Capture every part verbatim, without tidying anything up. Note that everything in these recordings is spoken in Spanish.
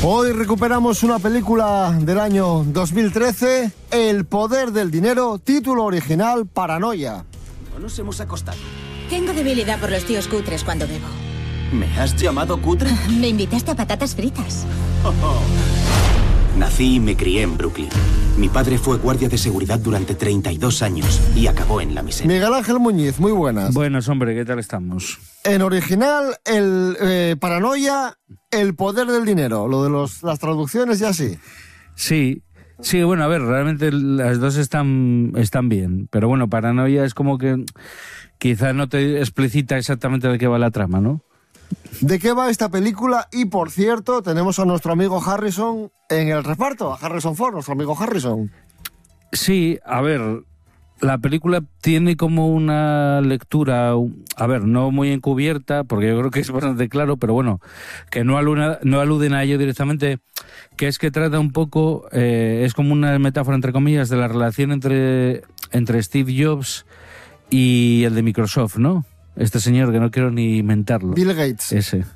Hoy recuperamos una película del año dos mil trece, El poder del dinero, título original Paranoia. No nos hemos acostado. Tengo debilidad por los tíos cutres cuando bebo. ¿Me has llamado cutre? Me invitaste a patatas fritas. Oh, oh. Nací y me crié en Brooklyn. Mi padre fue guardia de seguridad durante treinta y dos años y acabó en la miseria. Miguel Ángel Muñiz, muy buenas. Buenas, hombre, ¿qué tal estamos? En original, el eh, Paranoia, El poder del dinero. Lo de los, las traducciones ya sí. Sí, sí, bueno, a ver, realmente las dos están, están bien. Pero bueno, Paranoia es como que quizá no te explicita exactamente de qué va la trama, ¿no? ¿De qué va esta película? Y por cierto, tenemos a nuestro amigo Harrison en el reparto, a Harrison Ford, nuestro amigo Harrison. Sí, a ver, la película tiene como una lectura, a ver, no muy encubierta, porque yo creo que es bastante claro, pero bueno, que no, aluna, no aluden a ello directamente, que es que trata un poco, eh, es como una metáfora, entre comillas, de la relación entre, entre Steve Jobs y el de Microsoft, ¿no? Este señor que no quiero ni inventarlo. Bill Gates. Ese.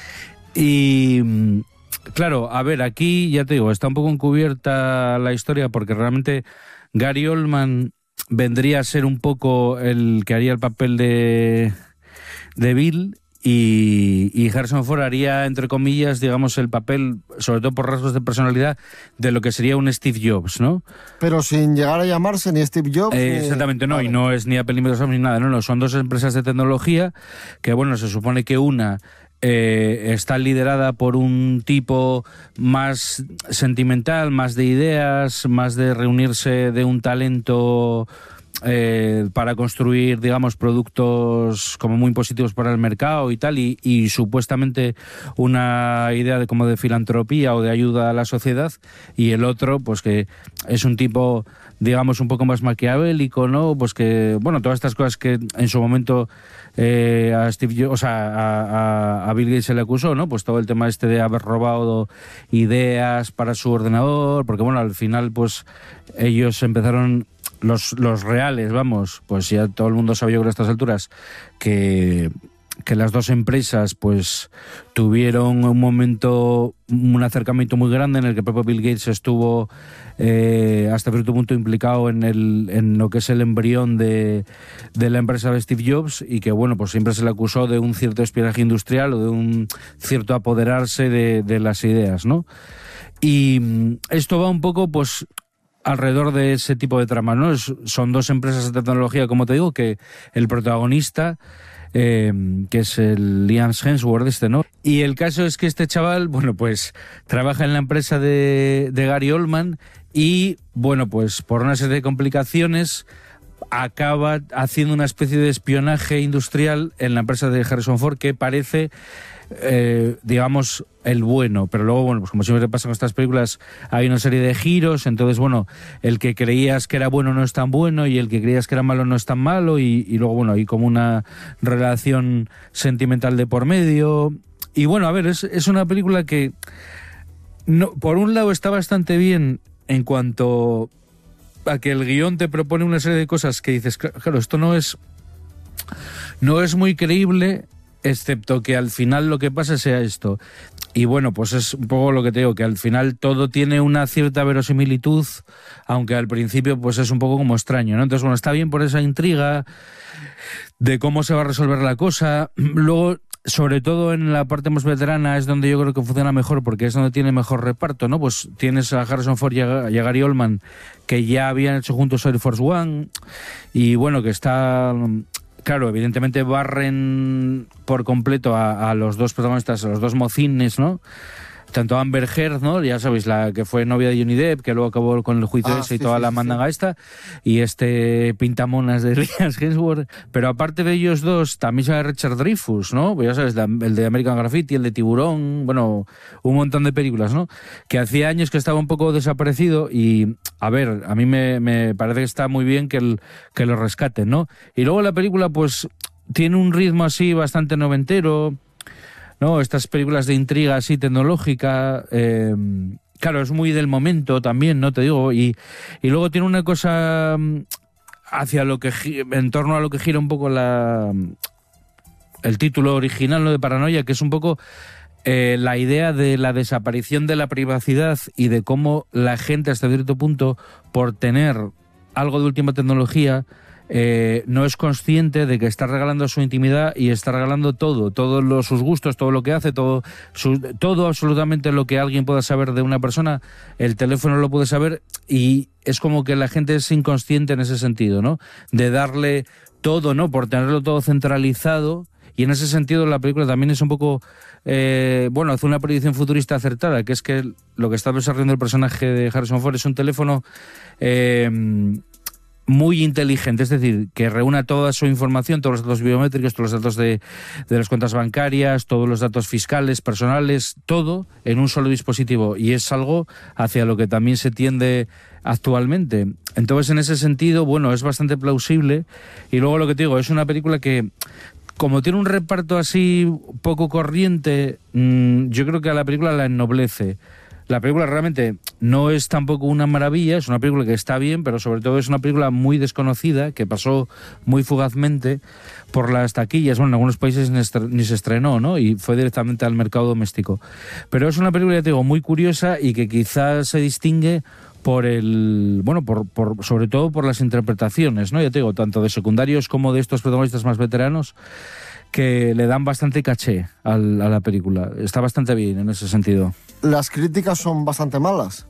Y claro, a ver, aquí ya te digo, está un poco encubierta la historia porque realmente Gary Oldman vendría a ser un poco el que haría el papel de, de Bill y, y Harrison Ford haría, entre comillas, digamos, el papel, sobre todo por rasgos de personalidad, de lo que sería un Steve Jobs, ¿no? Pero sin llegar a llamarse ni Steve Jobs. Eh, ni... Exactamente, no, vale. Y no es ni Apple ni Microsoft ni nada, no, no, son dos empresas de tecnología que, bueno, se supone que una eh, está liderada por un tipo más sentimental, más de ideas, más de reunirse de un talento eh, para construir, digamos, productos como muy positivos para el mercado y tal, y, y supuestamente una idea de como de filantropía o de ayuda a la sociedad, y el otro, pues que es un tipo, digamos, un poco más maquiavélico, ¿no? Pues que, bueno, todas estas cosas que en su momento eh, a Steve Jobs, o sea, a, a, a Bill Gates se le acusó, ¿no? Pues todo el tema este de haber robado ideas para su ordenador, porque bueno, al final, pues ellos empezaron, los, los reales, vamos, pues ya todo el mundo sabía con estas alturas que... que las dos empresas pues tuvieron un momento, un acercamiento muy grande en el que el propio Bill Gates estuvo eh, hasta cierto punto implicado en el en lo que es el embrión de, de la empresa de Steve Jobs, y que bueno, pues siempre se le acusó de un cierto espionaje industrial o de un cierto apoderarse de, de las ideas, ¿no? Y esto va un poco pues alrededor de ese tipo de trama, ¿no? Es, son dos empresas de tecnología, como te digo, que el protagonista Eh, que es el Liam Hemsworth este, ¿no? Y el caso es que este chaval, bueno, pues trabaja en la empresa de, de Gary Oldman y, bueno, pues por una serie de complicaciones acaba haciendo una especie de espionaje industrial en la empresa de Harrison Ford que parece, eh, digamos, el bueno, pero luego, bueno, pues como siempre pasa con estas películas, hay una serie de giros, entonces, bueno, el que creías que era bueno no es tan bueno y el que creías que era malo no es tan malo, y, y luego, bueno, hay como una relación sentimental de por medio. Y bueno, a ver, es, es una película que, no, por un lado, está bastante bien en cuanto a que el guión te propone una serie de cosas que dices, claro, esto no es, no es muy creíble, excepto que al final lo que pasa sea esto. Y bueno, pues es un poco lo que te digo, que al final todo tiene una cierta verosimilitud, aunque al principio pues es un poco como extraño, ¿no? Entonces, bueno, está bien por esa intriga de cómo se va a resolver la cosa. Luego, sobre todo en la parte más veterana, es donde yo creo que funciona mejor, porque es donde tiene mejor reparto, ¿no? Pues tienes a Harrison Ford y a Gary Oldman, que ya habían hecho juntos Air Force One, y bueno, que está... Claro, evidentemente barren por completo a, a los dos protagonistas, a los dos mocines, ¿no? Tanto Amber Heard, ¿no? Ya sabéis, la que fue novia de Johnny Depp, que luego acabó con el juicio ah, ese y sí, toda sí, la sí, mandanga sí. esta, y este pintamonas de Liam Hemsworth. Pero aparte de ellos dos, también sale Richard Dreyfuss, ¿no? Pues ya sabes, la, el de American Graffiti, el de Tiburón, bueno, un montón de películas, ¿no? Que hacía años que estaba un poco desaparecido y, a ver, a mí me, me parece que está muy bien que, el, que lo rescaten, ¿no? Y luego la película, pues, tiene un ritmo así bastante noventero, ¿no? Estas películas de intriga así tecnológica, eh, claro, es muy del momento también, ¿no? Te digo, y, y luego tiene una cosa hacia lo que, en torno a lo que gira un poco la, el título original, ¿no? De Paranoia, que es un poco eh, la idea de la desaparición de la privacidad y de cómo la gente hasta cierto punto, por tener algo de última tecnología, eh, no es consciente de que está regalando su intimidad y está regalando todo, todos los, sus gustos, todo lo que hace, todo, su, todo absolutamente lo que alguien pueda saber de una persona, el teléfono lo puede saber, y es como que la gente es inconsciente en ese sentido, ¿no? De darle todo, ¿no? Por tenerlo todo centralizado. Y en ese sentido la película también es un poco, eh, bueno, hace una predicción futurista acertada, que es que lo que está desarrollando el personaje de Harrison Ford es un teléfono eh, muy inteligente, es decir, que reúna toda su información, todos los datos biométricos, todos los datos de, de las cuentas bancarias, todos los datos fiscales, personales, todo en un solo dispositivo, y es algo hacia lo que también se tiende actualmente. Entonces, en ese sentido, bueno, es bastante plausible. Y luego lo que te digo, es una película que, como tiene un reparto así poco corriente, mmm, yo creo que a la película la ennoblece. La película realmente no es tampoco una maravilla, es una película que está bien, pero sobre todo es una película muy desconocida, que pasó muy fugazmente por las taquillas. Bueno, en algunos países ni se estrenó, ¿no? Y fue directamente al mercado doméstico. Pero es una película, ya te digo, muy curiosa y que quizás se distingue por el, bueno, por, por sobre todo por las interpretaciones, ¿no? Ya te digo, tanto de secundarios como de estos protagonistas más veteranos, que le dan bastante caché al, a la película. Está bastante bien en ese sentido. Las críticas son bastante malas.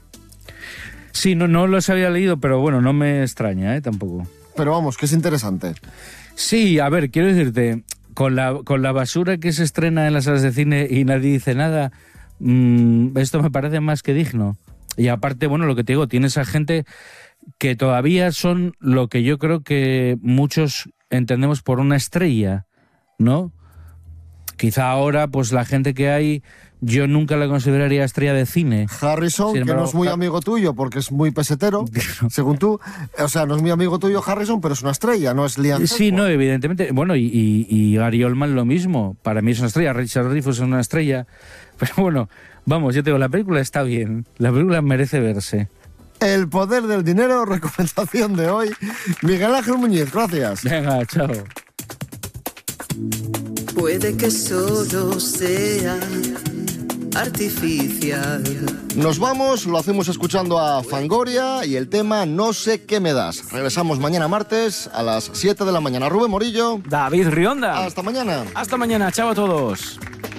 Sí, no, no los había leído, pero bueno, no me extraña, ¿eh? Tampoco. Pero vamos, que es interesante. Sí, a ver, quiero decirte, con la, con la basura que se estrena en las salas de cine y nadie dice nada, mmm, esto me parece más que digno. Y aparte, bueno, lo que te digo, tienes a gente que todavía son lo que yo creo que muchos entendemos por una estrella, ¿no? Quizá ahora, pues la gente que hay, yo nunca la consideraría estrella de cine. Harrison, Sin embargo, que no es muy amigo tuyo porque es muy pesetero, según tú. O sea, no es muy amigo tuyo Harrison, pero es una estrella, no es Liam Sí, Hemsworth. no, evidentemente. Bueno, y, y, y Gary Oldman lo mismo. Para mí es una estrella, Richard Dreyfuss es una estrella. Pero bueno, vamos, yo te digo, la película está bien. La película merece verse. El poder del dinero, recomendación de hoy. Miguel Ángel Muñiz, gracias. Venga, chao. Puede que solo sea artificial. Nos vamos, lo hacemos escuchando a Fangoria y el tema No sé qué me das. Regresamos mañana martes a las siete de la mañana. Rubén Morillo. David Rionda. Hasta mañana. Hasta mañana, chao a todos.